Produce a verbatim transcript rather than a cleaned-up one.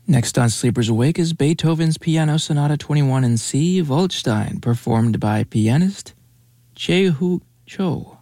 Next on Sleepers Awake is Beethoven's Piano Sonata twenty-one in C, Waldstein, performed by pianist Chae-Hoo Cho.